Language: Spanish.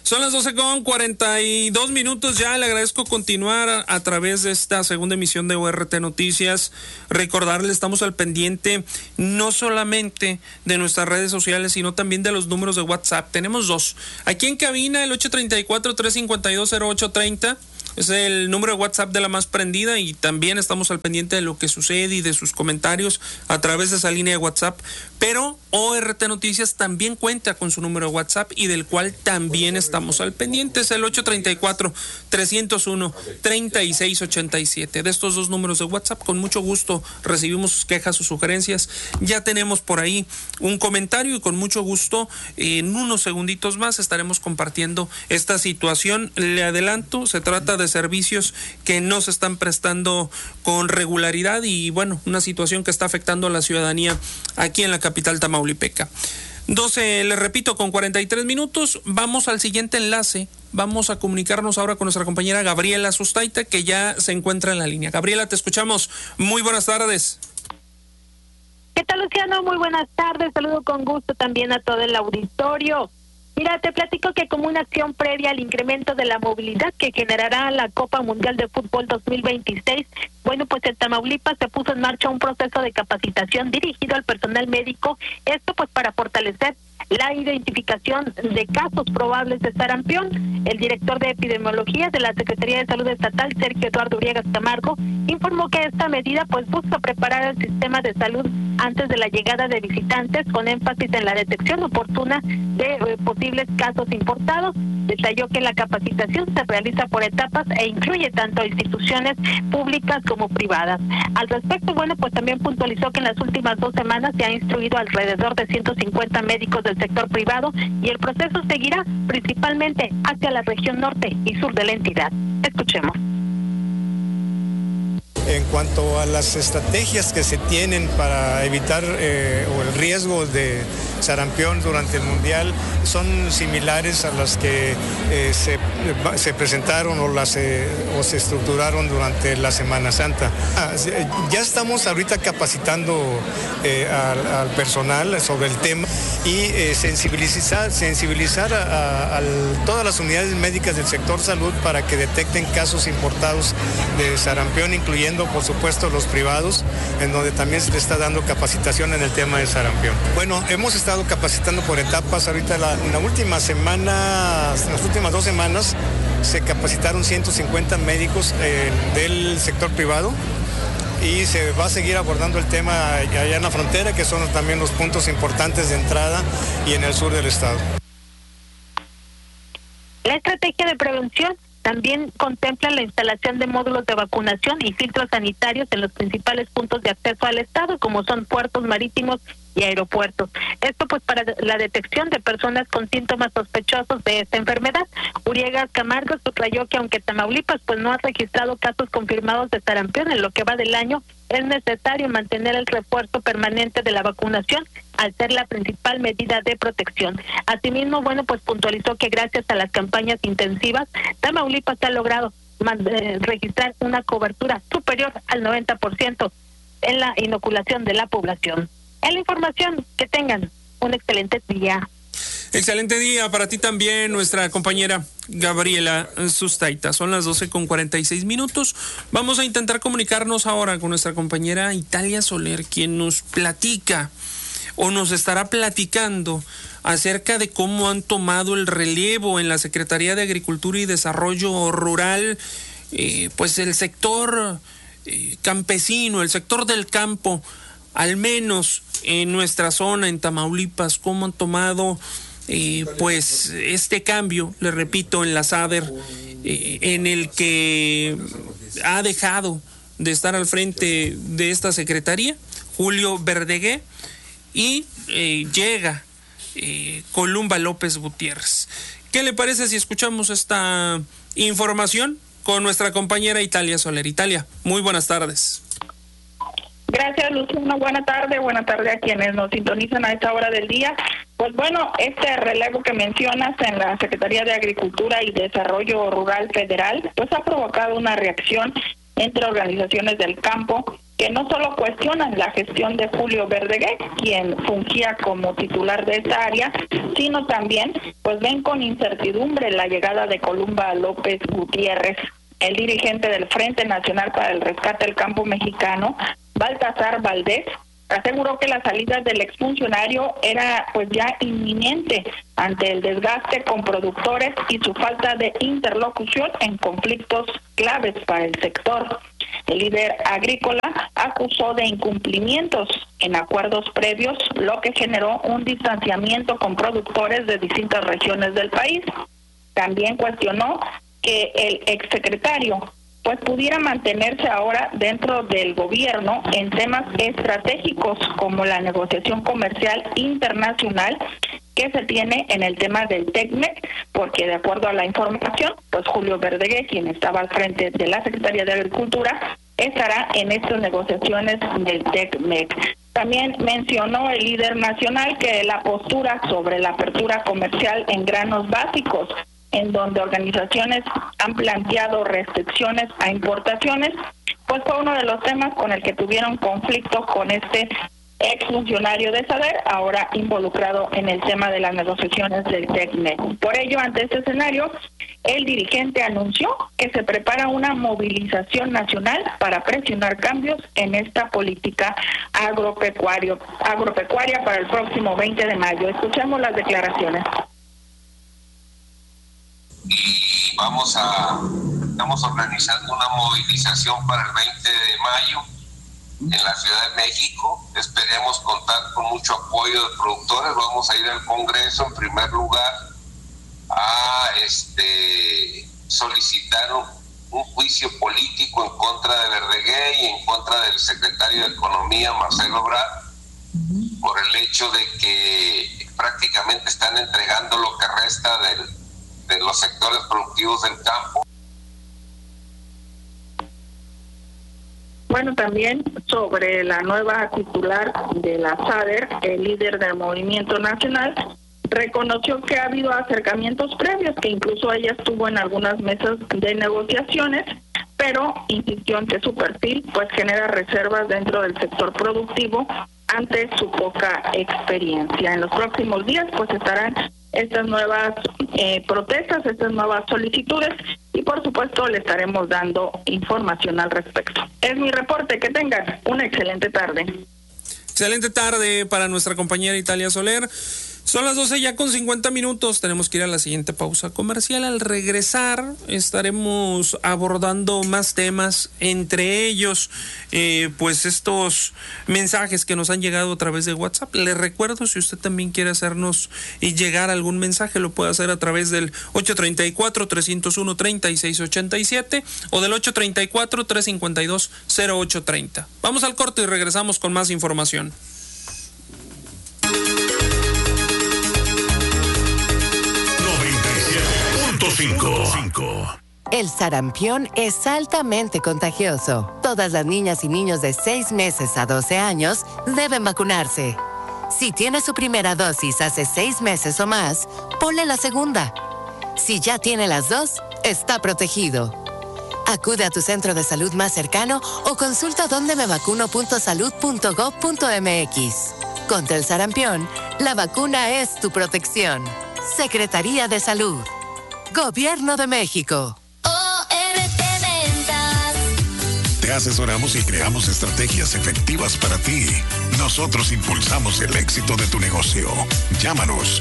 Son las 12:42 ya. Le agradezco continuar a través de esta segunda emisión de ORT Noticias. Recordarle, estamos al pendiente no solamente de nuestras redes sociales, sino también de los números de WhatsApp. Tenemos dos. Aquí en cabina, el 834-352-0830. Es el número de WhatsApp de La Más Prendida, y también estamos al pendiente de lo que sucede y de sus comentarios a través de esa línea de WhatsApp. Pero ORT Noticias también cuenta con su número de WhatsApp, y del cual también estamos al pendiente. Es el 834-301-3687. De estos dos números de WhatsApp, con mucho gusto recibimos sus quejas, sus sugerencias. Ya tenemos por ahí un comentario, y con mucho gusto en unos segunditos más estaremos compartiendo esta situación. Le adelanto, se trata de servicios que no se están prestando con regularidad, y bueno, una situación que está afectando a la ciudadanía aquí en la capital tamaulipeca. 12, les repito, con 43 minutos. Vamos al siguiente enlace. Vamos a comunicarnos ahora con nuestra compañera Gabriela Sustaita, que ya se encuentra en la línea. Gabriela, te escuchamos. Muy buenas tardes. ¿Qué tal, Luciano? Muy buenas tardes. Saludo con gusto también a todo el auditorio. Mira, te platico que como una acción previa al incremento de la movilidad que generará la Copa Mundial de Fútbol 2026, bueno, pues en Tamaulipas se puso en marcha un proceso de capacitación dirigido al personal médico, esto pues para fortalecer la identificación de casos probables de sarampión. El director de epidemiología de la Secretaría de Salud Estatal, Sergio Eduardo Uriegas Camargo, informó que esta medida pues busca preparar el sistema de salud antes de la llegada de visitantes, con énfasis en la detección oportuna de posibles casos importados. Detalló que la capacitación se realiza por etapas e incluye tanto instituciones públicas como privadas. Al respecto, bueno, pues también puntualizó que en las últimas 2 semanas se ha instruido alrededor de 150 médicos del sector privado, y el proceso seguirá principalmente hacia la región norte y sur de la entidad. Escuchemos. En cuanto a las estrategias que se tienen para evitar o el riesgo de sarampión durante el Mundial, son similares a las que se presentaron o se estructuraron durante la Semana Santa. Ya estamos ahorita capacitando al personal sobre el tema, y sensibilizar a todas las unidades médicas del sector salud para que detecten casos importados de sarampión, incluyendo por supuesto los privados, en donde también se le está dando capacitación en el tema de sarampión. Bueno, hemos estado capacitando por etapas. Ahorita en la última semana, en las últimas 2 semanas, se capacitaron 150 médicos del sector privado, y se va a seguir abordando el tema allá en la frontera, que son también los puntos importantes de entrada, y en el sur del estado. La estrategia de prevención también contempla la instalación de módulos de vacunación y filtros sanitarios en los principales puntos de acceso al estado, como son puertos marítimos y aeropuertos. Esto pues para la detección de personas con síntomas sospechosos de esta enfermedad. Uriegas Camargo subrayó que aunque Tamaulipas pues no ha registrado casos confirmados de sarampión en lo que va del año, es necesario mantener el refuerzo permanente de la vacunación al ser la principal medida de protección. Asimismo, bueno, pues puntualizó que gracias a las campañas intensivas, Tamaulipas ha logrado registrar una cobertura superior al 90% en la inoculación de la población. En la información, que tengan un excelente día. Excelente día para ti también, nuestra compañera Gabriela Sustaita. Son las 12:46. Vamos a intentar comunicarnos ahora con nuestra compañera Italia Soler, quien nos platica o nos estará platicando acerca de cómo han tomado el relevo en la Secretaría de Agricultura y Desarrollo Rural, pues el sector campesino, el sector del campo, al menos en nuestra zona, en Tamaulipas, cómo han tomado pues este cambio, le repito, en la SADER, en el que ha dejado de estar al frente de esta secretaría Julio Verdegué, y llega Columba López Gutiérrez. ¿Qué le parece si escuchamos esta información con nuestra compañera Italia Soler? Italia, muy buenas tardes. Gracias, Luciano. Buena tarde a quienes nos sintonizan a esta hora del día. Pues bueno, este relevo que mencionas en la Secretaría de Agricultura y Desarrollo Rural Federal, pues ha provocado una reacción entre organizaciones del campo, que no solo cuestionan la gestión de Julio Verdeguer, quien fungía como titular de esta área, sino también pues ven con incertidumbre la llegada de Columba López Gutiérrez. El dirigente del Frente Nacional para el Rescate del Campo Mexicano, Baltasar Valdés, aseguró que la salida del exfuncionario era pues ya inminente ante el desgaste con productores y su falta de interlocución en conflictos claves para el sector. El líder agrícola acusó de incumplimientos en acuerdos previos, lo que generó un distanciamiento con productores de distintas regiones del país. También cuestionó que el exsecretario pues pudiera mantenerse ahora dentro del gobierno en temas estratégicos como la negociación comercial internacional que se tiene en el tema del TECMEC, porque de acuerdo a la información, pues Julio Verdeguer, quien estaba al frente de la Secretaría de Agricultura, estará en estas negociaciones del TECMEC. También mencionó el líder nacional que la postura sobre la apertura comercial en granos básicos, en donde organizaciones han planteado restricciones a importaciones, pues fue uno de los temas con el que tuvieron conflicto con este exfuncionario de SADER, ahora involucrado en el tema de las negociaciones del TECMEC. Por ello, ante este escenario, el dirigente anunció que se prepara una movilización nacional para presionar cambios en esta política agropecuaria para el próximo 20 de mayo. Escuchemos las declaraciones. Y estamos organizando una movilización para el 20 de mayo en la Ciudad de México. Esperemos contar con mucho apoyo de productores. Vamos a ir al Congreso en primer lugar a solicitar un juicio político en contra de Verdeguer y en contra del secretario de Economía, Marcelo Ebrard, por el hecho de que prácticamente están entregando lo que resta de los sectores productivos del campo. Bueno, también sobre la nueva titular de la SADER, el líder del Movimiento Nacional reconoció que ha habido acercamientos previos, que incluso ella estuvo en algunas mesas de negociaciones, pero insistió en que su perfil pues genera reservas dentro del sector productivo ante su poca experiencia. En los próximos días pues estarán estas nuevas protestas, estas nuevas solicitudes, y por supuesto le estaremos dando información al respecto. Es mi reporte, que tengan una excelente tarde. Excelente tarde para nuestra compañera Italia Soler. Son las 12 ya con 50 minutos. Tenemos que ir a la siguiente pausa comercial. Al regresar estaremos abordando más temas, entre ellos pues estos mensajes que nos han llegado a través de WhatsApp. Les recuerdo, si usted también quiere hacernos llegar algún mensaje, lo puede hacer a través del 834-301-3687 o del 834-352-0830. Vamos al corte y regresamos con más información. El sarampión es altamente contagioso. Todas las niñas y niños de 6 meses a 12 años deben vacunarse. Si tiene su primera dosis hace 6 meses o más, ponle la segunda. Si ya tiene las dos, está protegido. Acude a tu centro de salud más cercano o consulta dondemevacuno.salud.gov.mx. Contra el sarampión, la vacuna es tu protección. Secretaría de Salud. Gobierno de México. ORT Ventas. Te asesoramos y creamos estrategias efectivas para ti. Nosotros impulsamos el éxito de tu negocio. Llámanos